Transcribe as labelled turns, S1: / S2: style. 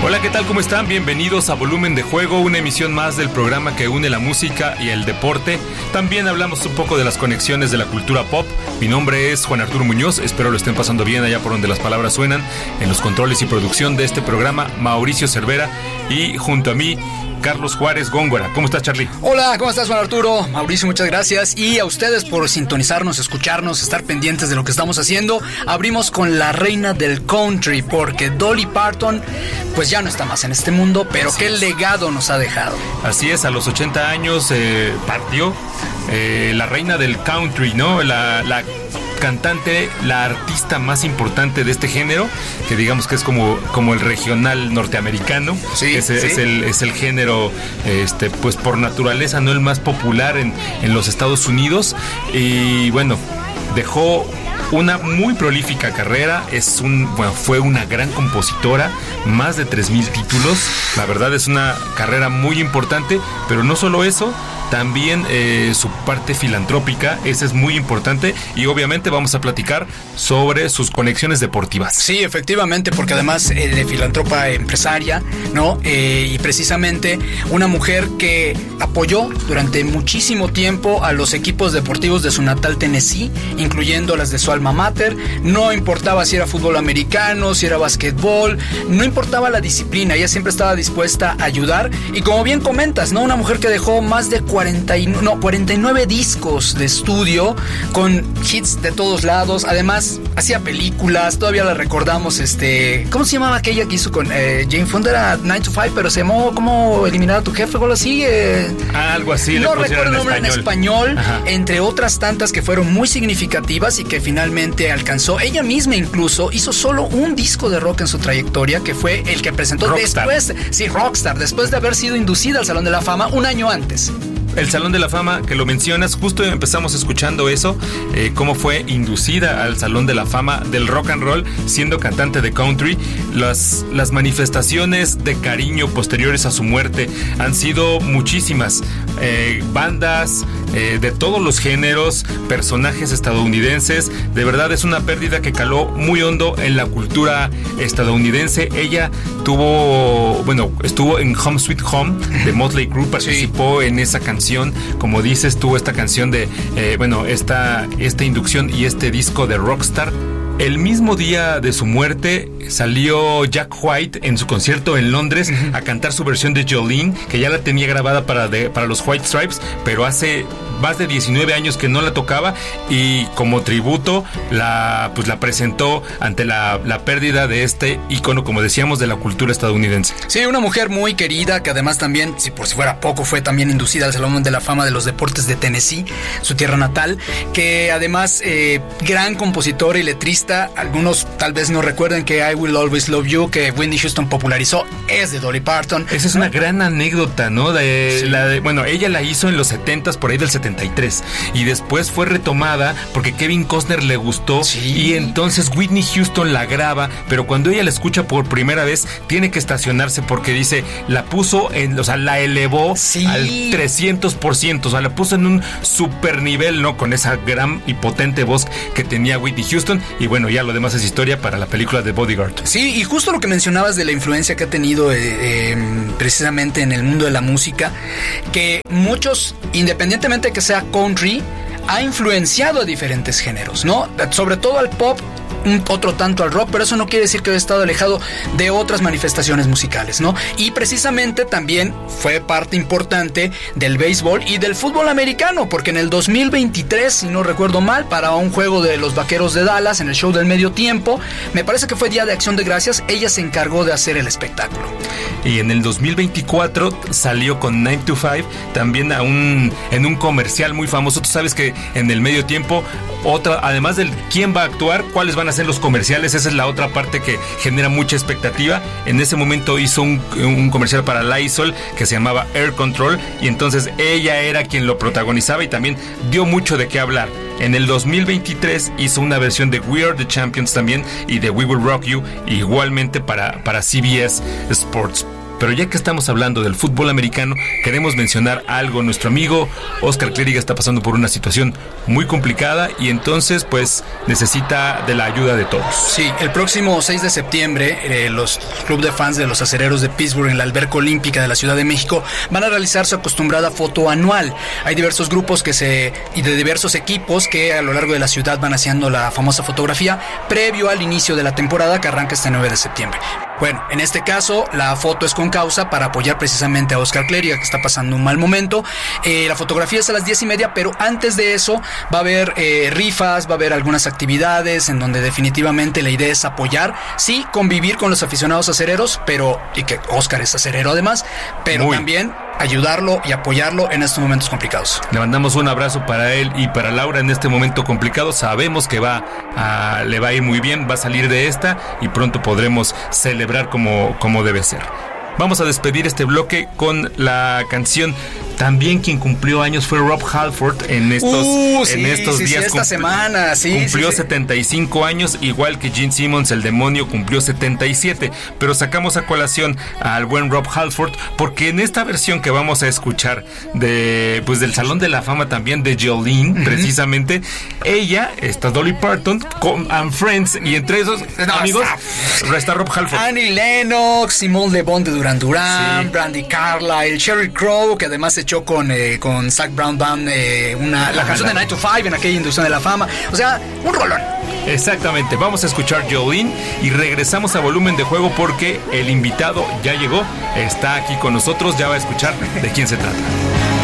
S1: Hola, ¿qué tal? ¿Cómo están? Bienvenidos a Volumen de Juego, una emisión más del programa que une la música y el deporte. También hablamos un poco de las conexiones de la cultura pop. Mi nombre es Juan Arturo Muñoz, espero lo estén pasando bien allá por donde las palabras suenan. En los controles y producción de este programa, Mauricio Cervera, y junto a mí, Carlos Juárez Góngora. ¿Cómo estás, Charlie?
S2: Hola, ¿cómo estás, Juan Arturo? Mauricio, muchas gracias. Y a ustedes por sintonizarnos, escucharnos, estar pendientes de lo que estamos haciendo. Abrimos con la reina del country, porque Dolly Parton, pues ya no está más en este mundo, pero qué legado nos ha dejado.
S1: Así es, a los 80 años partió la reina del country, ¿no? La cantante, la artista más importante de este género, que digamos que es como el regional norteamericano.
S2: Sí,
S1: es el género, pues por naturaleza, no el más popular en los Estados Unidos. Y bueno, dejó una muy prolífica carrera. Fue una gran compositora, más de 3,000 títulos. La verdad es una carrera muy importante, pero no solo eso, también su parte filantrópica, esa es muy importante, y obviamente vamos a platicar sobre sus conexiones deportivas.
S2: Sí, efectivamente, porque además de filántropa empresaria, ¿no? Y precisamente una mujer que apoyó durante muchísimo tiempo a los equipos deportivos de su natal Tennessee, incluyendo las de su alma mater. No importaba si era fútbol americano, si era básquetbol, no importaba la disciplina, ella siempre estaba dispuesta a ayudar. Y como bien comentas, ¿no? Una mujer que dejó más de 49 discos de estudio con hits de todos lados. Además, hacía películas, todavía la recordamos. ¿Cómo se llamaba aquella que hizo con Jane Fonda? Era 9 to 5, pero se llamó ¿Cómo eliminar a tu jefe? Algo así.
S1: Algo así.
S2: No recuerdo el nombre en español. Entre otras tantas que fueron muy significativas y que finalmente alcanzó. Ella misma incluso hizo solo un disco de rock en su trayectoria, que fue el que presentó
S1: Rockstar.
S2: Rockstar, después de haber sido inducida al Salón de la Fama un año antes.
S1: El Salón de la Fama, que lo mencionas, justo empezamos escuchando eso, cómo fue inducida al Salón de la Fama del rock and roll siendo cantante de country. Las manifestaciones de cariño posteriores a su muerte han sido muchísimas. Bandas de todos los géneros, personajes estadounidenses. De verdad es una pérdida que caló muy hondo en la cultura estadounidense. Ella estuvo en Home Sweet Home de Motley Crue, participó en esa canción. Como dices, tuvo esta canción de esta inducción y este disco de Rockstar. El mismo día de su muerte salió Jack White en su concierto en Londres a cantar su versión de Jolene, que ya la tenía grabada para los White Stripes, pero hace más de 19 años que no la tocaba, y como tributo la presentó ante la pérdida de este ícono, como decíamos, de la cultura estadounidense.
S2: Sí, una mujer muy querida, que además también, por si fuera poco, fue también inducida al Salón de la Fama de los Deportes de Tennessee, su tierra natal, que además gran compositora y letrista. Algunos tal vez no recuerden que I Will Always Love You, que Whitney Houston popularizó, es de Dolly Parton.
S1: Esa es una gran anécdota, ¿no? Ella la hizo en los 70s, por ahí del 73, y después fue retomada porque Kevin Costner le gustó, y entonces Whitney Houston la graba, pero cuando ella la escucha por primera vez tiene que estacionarse porque dice, la puso la elevó al 300%, la puso en un super nivel, ¿no? Con esa gran y potente voz que tenía Whitney Houston. Y bueno, ya lo demás es historia para la película de Bodyguard.
S2: Sí, y justo lo que mencionabas de la influencia que ha tenido precisamente en el mundo de la música, que muchos, independientemente de que sea country, ha influenciado a diferentes géneros, ¿no? Sobre todo al pop, otro tanto al rock, pero eso no quiere decir que haya estado alejado de otras manifestaciones musicales, ¿no? Y precisamente también fue parte importante del béisbol y del fútbol americano, porque en el 2023, si no recuerdo mal, para un juego de los Vaqueros de Dallas, en el show del medio tiempo, me parece que fue Día de Acción de Gracias, ella se encargó de hacer el espectáculo.
S1: Y en el 2024 salió con 9 to 5, también en un comercial muy famoso. Tú sabes que en el medio tiempo, además del quién va a actuar, cuáles van a ser los comerciales, esa es la otra parte que genera mucha expectativa. En ese momento hizo un comercial para Lysol que se llamaba Air Control, y entonces ella era quien lo protagonizaba y también dio mucho de qué hablar. En el 2023 hizo una versión de We Are the Champions también, y de We Will Rock You, igualmente para CBS Sports. pero ya que estamos hablando del fútbol americano, queremos mencionar algo. Nuestro amigo Oscar Clériga está pasando por una situación muy complicada y entonces pues necesita de la ayuda de todos.
S2: Sí, el próximo 6 de septiembre los club de fans de los Acereros de Pittsburgh en la Alberca Olímpica de la Ciudad de México van a realizar su acostumbrada foto anual. Hay diversos grupos y de diversos equipos que a lo largo de la ciudad van haciendo la famosa fotografía previo al inicio de la temporada que arranca este 9 de septiembre. Bueno, en este caso la foto es con causa para apoyar precisamente a Oscar Clériga, que está pasando un mal momento. La fotografía es a las 10:30, pero antes de eso va a haber rifas, va a haber algunas actividades en donde definitivamente la idea es apoyar, sí, convivir con los aficionados acereros, y que Oscar es acerero además, pero también ayudarlo y apoyarlo en estos momentos complicados.
S1: Le mandamos un abrazo para él y para Laura en este momento complicado. Sabemos que le va a ir muy bien, va a salir de esta y pronto podremos celebrar como debe ser. Vamos a despedir este bloque con la canción. También quien cumplió años fue Rob Halford en estos días.
S2: Esta semana,
S1: cumplió 75 años, igual que Gene Simmons, el demonio, cumplió 77. Pero sacamos a colación al buen Rob Halford porque en esta versión que vamos a escuchar del Salón de la Fama también de Jolene, precisamente, ella, está Dolly Parton and Friends, y entre esos amigos está Rob Halford.
S2: Annie Lennox, Simone Le Bon de Duran Duran, Brandi Carlile, Sheryl Crow, que además echó con Zac Brown Band la canción de 9 to 5 en aquella inducción de la fama. O sea, un rolón.
S1: Exactamente, vamos a escuchar Jolene y regresamos a Volumen de Juego porque el invitado ya llegó, está aquí con nosotros, ya va a escuchar de quién se trata.